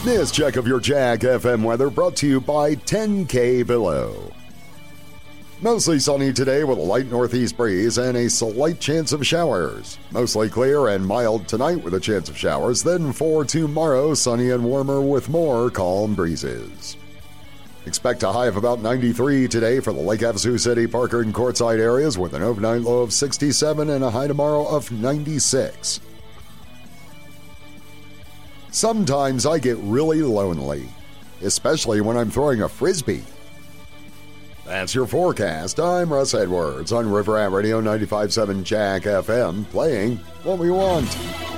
This check of your Jack FM weather brought to you by 10K Below. Mostly sunny today with a light northeast breeze and a slight chance of showers. Mostly clear and mild tonight with a chance of showers. Then for tomorrow, sunny and warmer with more calm breezes. Expect a high of about 93 today for the Lake Havasu City, Parker, and Quartzsite areas with an overnight low of 67 and a high tomorrow of 96. Sometimes I get really lonely, especially when I'm throwing a frisbee. That's your forecast. I'm Russ Edwards on River Rat Radio 95.7 Jack FM, playing what we want.